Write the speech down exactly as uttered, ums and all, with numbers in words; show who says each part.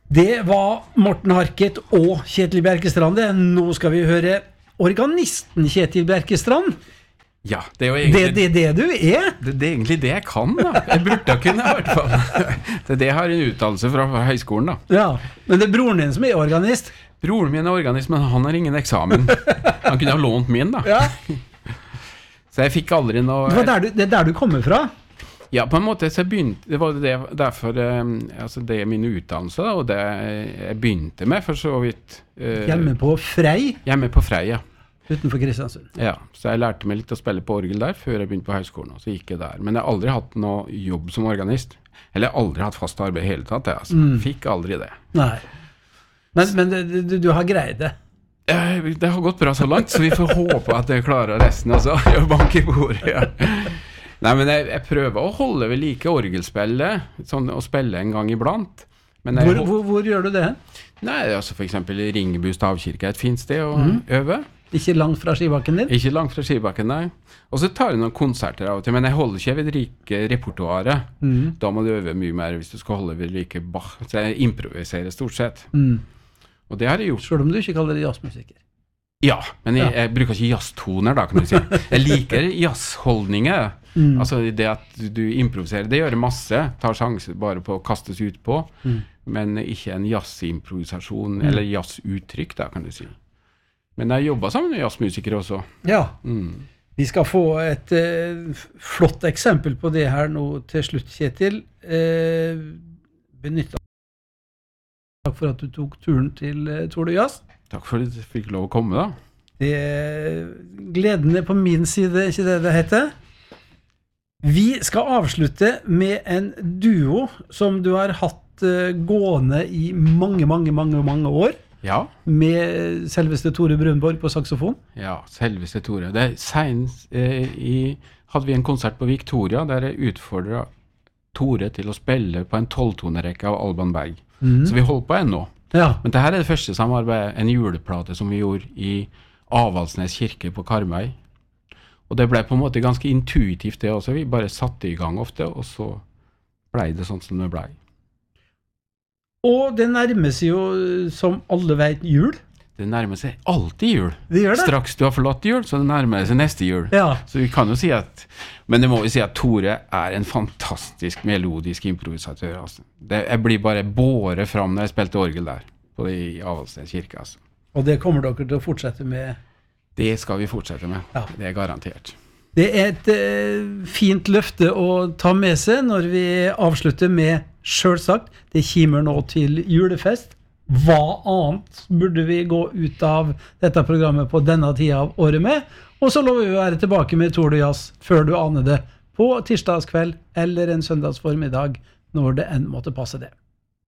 Speaker 1: Det var Morten Harket og Kjetil Bjerkestrand. Nå skal vi høre organisten Kjetil Bjerkestrand.
Speaker 2: Ja, det er jo egentlig...
Speaker 1: Det er det, det du er?
Speaker 2: Det, det er egentlig det jeg kan, da. Jeg burde kunne, i hvert fall. Det er det jeg har en utdannelse fra høyskolen, da.
Speaker 1: Ja, men det er broren din som er organist.
Speaker 2: Broren min er organist, men han har ingen eksamen. Han kunne ha lånt min, da.
Speaker 1: Ja.
Speaker 2: Så jeg fikk aldri noe...
Speaker 1: Det, var der du, det er der du kommer fra?
Speaker 2: Ja, på en måte så begynte, det var det derfor, um, altså det er min utdannelse da, og det jeg begynte med for så vidt. Uh,
Speaker 1: hjemme på Frei?
Speaker 2: Hjemme på Frei, ja.
Speaker 1: Utenfor Kristiansund?
Speaker 2: Ja, så jeg lærte meg litt å spille på orgel der før jeg begynte på høyskolen, og så gikk jeg der. Men jeg har aldri hatt noe jobb som organist. Eller jeg har aldri hatt fast arbeid hele tatt, jeg, altså. Mm. Fikk aldri det.
Speaker 1: Nei. Men, men du, du har greid det?
Speaker 2: Det har gått bra så langt, så vi får håpe at jeg klarer resten, altså. Jeg banker i bordet, ja. Nei, men jeg, jeg prøver å holde ved like orgelspillet, sånn å spille en gang iblant. Men jeg,
Speaker 1: hvor, hvor, hvor gjør du det?
Speaker 2: Nei, altså for eksempel Ringebu stavkirke er et fint sted å mm. øve.
Speaker 1: Ikke langt fra skibakken din?
Speaker 2: Ikke langt fra skibakken, nei. Og så tar jeg noen konserter av og til, men jeg holder ikke ved like repertoaret. Mm. Da må du øve mye mer hvis du skal holde ved like Bach. Så jeg improviserer stort sett. Mm. Og det har jeg gjort.
Speaker 1: Selv om du ikke kaller det jazzmusiker?
Speaker 2: Ja, men jeg, jeg bruker ikke jazztoner da, kan du si. Jeg liker jazzholdninger. Mm. Altså det at du improviserer, det gjør masse. Tar sjanser bare på å kastes ut på. Mm. Men ikke en jazzimprovisasjon, mm. eller jazzuttrykk da, kan du si. Men jeg jobber sammen med jazzmusikere også. Ja. Mm.
Speaker 1: Vi skal få et eh, flott eksempel på det her nå til slutt, Kjetil. Eh, benytt deg. Takk for at du tok turen til eh, Tord og Jazz.
Speaker 2: Takk for at du fikk lov å komme, da.
Speaker 1: Det er gleden er på min side, ikke det det heter. Vi skal avslutte med en duo som du har hatt uh, gående i mange, mange, mange, mange år.
Speaker 2: Ja.
Speaker 1: Med selveste Tore Brunborg på saxofon.
Speaker 2: Ja, selveste Tore. Det er senest, eh, i, hadde vi en konsert på Victoria der jeg utfordret Tore til å spille på en tolvtonerekke av Alban Berg. Mm. Så vi holdt på ennå. Ja. Men dette er det første samarbeidet, en juleplate som vi gjorde i Avaldsnes kirke på Karmøy. Og det ble på en måte ganske intuitivt det også. Vi bare satte i gang ofte, og så ble det sånn som det ble.
Speaker 1: Og det nærmer seg jo, som alle vet, jul.
Speaker 2: Det nærmer seg alltid jul.
Speaker 1: Det gjør det.
Speaker 2: Straks du har forlatt jul, så det nærmer seg neste jul.
Speaker 1: Ja.
Speaker 2: Så vi kan jo si at, men det må vi si at Tore er en fantastisk melodisk improvisatør. Altså. Det, jeg blir bare båret fram når jeg spilte orgel der, på det i Avaldsnes kirke. Altså.
Speaker 1: Og det kommer dere til å fortsette med?
Speaker 2: Det skal vi fortsette med. Ja. Det er garantert.
Speaker 1: Det er et eh, fint løfte å ta med seg når vi avslutter med, selvsagt, det kommer nå til julefest. Hva annet burde vi gå ut av dette programmet på denne tida av året med? Og så lover vi å være tilbake med Tord og Jazz før du aner det, på tirsdagskveld eller en søndagsformiddag, når det enn måtte passe det.